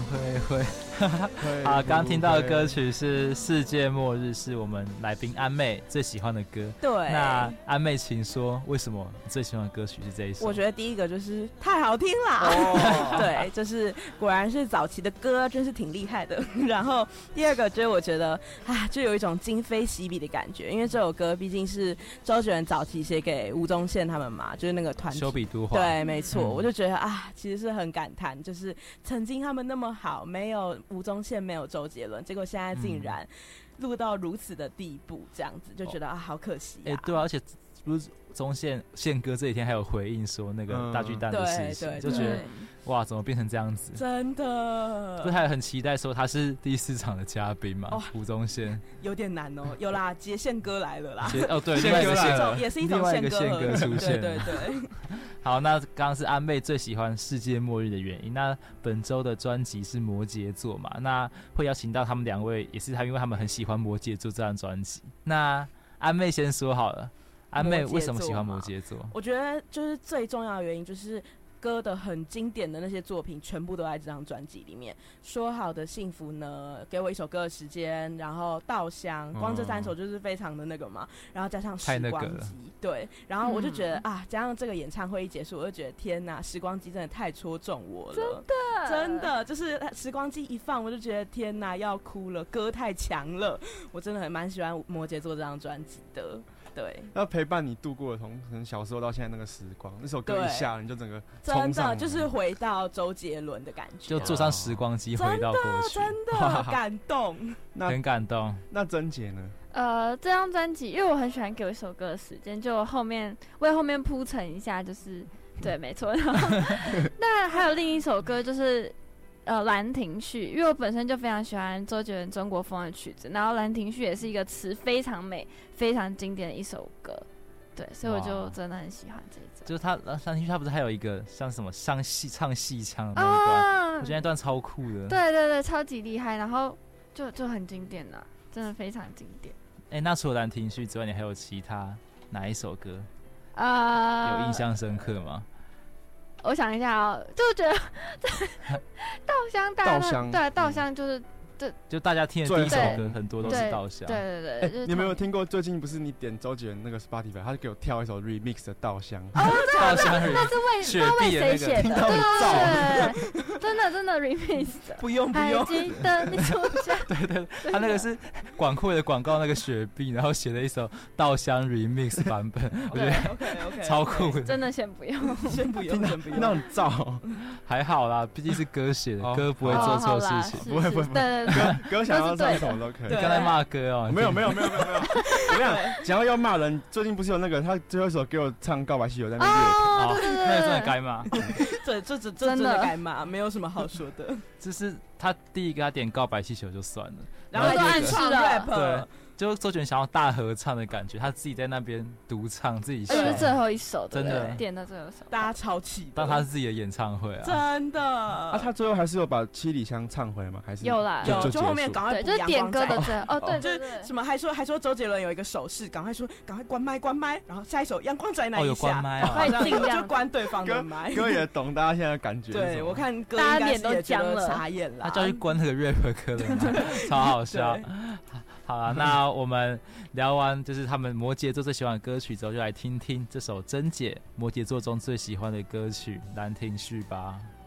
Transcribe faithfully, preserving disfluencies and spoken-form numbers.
会会。好，刚刚听到的歌曲是《世界末日》，是我们来宾安妹最喜欢的歌。 对， 那安妹请说，为什么你最喜欢的歌曲是这一首？ 我觉得第一个就是太好听啦，哦、对，就是果然是早期的歌，真是挺厉害的。然后第二个就是我觉得啊，就有一种今非昔比的感觉，因为这首歌毕竟是周杰伦早期写给吴宗宪他们嘛，就是那个团体修比都华。 对，没错、嗯，我就觉得啊，其实是很感叹，就是曾经他们那么好，没有吴宗宪，没有周杰伦，结果现在竟然录到如此的地步，这样子就觉得、哦、啊，好可惜、啊。哎、 欸，对啊，而且不是宗宪宪哥这几天还有回应说那个大巨蛋的事情，嗯、就觉得哇，怎么变成这样子？ 真的， 不是还很期待说他是第四场的嘉宾嘛？哦、吴宗宪有点难哦，有啦，接宪哥来了啦。 哦，对，另外一个宪哥也是一种宪歌，宪歌出现。 对对对。 好，那刚刚是安妹最喜欢《世界末日》的原因。那本周的专辑是摩羯座嘛？那会邀请到他们两位，也是他，因为他们很喜欢摩羯座这张专辑。那安妹先说好了，安妹为什么喜欢摩羯座？ 我觉得就是最重要的原因就是歌的很经典的那些作品全部都在这张专辑里面。说好的幸福呢，给我一首歌的时间，然后稻香，光这三首就是非常的那个嘛，然后加上时光机，对，然后我就觉得、嗯、啊，加上这个演唱会一结束，我就觉得天哪，时光机真的太戳中我了， 真的真的就是时光机一放，我就觉得天哪，要哭了，歌太强了，我真的很蛮喜欢摩羯座这张专辑的。对， 要陪伴你度过的从可能小时候到现在那个时光，那首歌一下你就整个真的就是回到周杰伦的感觉， 就坐上时光机回到过去， 真的真的感动， 很感动。 那甄姐呢？ 呃，这张专辑，因为我很喜欢给我一首歌的时间，就后面为后面铺陈一下，就是对，没错。然后那还有另一首歌就是。呃，兰亭序，因为我本身就非常喜欢周杰伦中国风的曲子，然后兰亭序也是一个词非常美、非常经典的一首歌，对，所以我就真的很喜欢这一首。 就是他兰亭序，他不是还有一个像什么唱戏唱戏腔的那一段、啊，我觉得那段超酷的。 对对对，超级厉害，然后就就很经典啊，真的非常经典。 哎、欸，那除了兰亭序之外，你还有其他哪一首歌啊、 呃、有印象深刻吗？ 我想一下哦，就觉得稻香，大家稻香对稻香就是。 就大家听的第一首歌很多都是稻香， 对对对。 欸就是、你有没有听过？最近不是你点周杰伦那个 Spotify， 他就给我跳一首 remix 的稻香。 哦， 稻香， 那是为雪碧的那个， 听到很燥，真的真的 remix 的。 不用不用。 还记得你出现。 对对，他那个是广阔的广告那个雪碧，然后写了一首稻香 remix 版本，我觉得 OK OK 超酷的。 真的先不用， 先不用，先不用。 听到很燥， 还好啦，毕竟是歌写的，歌不会做错事情， 不会不会。 对对。 歌歌想要唱什么都可以。 你刚才骂歌哦？ 没有没有没有没有没有。我跟你讲，讲到要骂人，最近不是有那个他最后一首给我唱《告白气球》在那边乐，对对对， 那个真的该骂。 这这这真的该骂，没有什么好说的。 就是他第一个他点《告白气球》就算了， 然后就暗示 rap， 对。就周杰伦想要大合唱的感觉，他自己在那边独唱自己， 而且是最后一首， 真的点到最后一首， 大家超气。 当他是自己的演唱会啊， 真的。 啊，他最后还是有把七里香唱回吗？还是有啦， 有，就后面赶快补就是点歌的最后哦，对， 就是什么还说还说周杰伦有一个手势，赶快说赶快关麦关麦，然后下一首阳光宅男一下， 哦有关麦啊， 然后就关对方的麦。 歌也懂大家现在的感觉， 对我看歌应该是也觉得傻眼了， 他叫去关那个 rap 歌的麦，超好笑。好了，那我们聊完就是他们摩羯座最喜欢的歌曲之后，就来听听这首甄姐摩羯座中最喜欢的歌曲《兰亭序》吧。